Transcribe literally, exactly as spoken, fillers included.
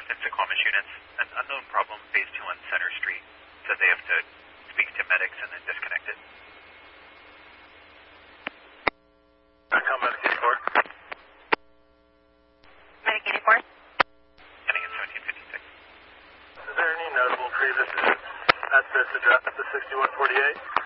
It's the Commerce units. An unknown problem, phase two on Center Street. Said they have to speak to medics and then disconnect it. Combat eighty-four. Medic eighty-four. Ending in seventeen fifty-six. Is there any notable previous at this address, the sixty-one forty-eight?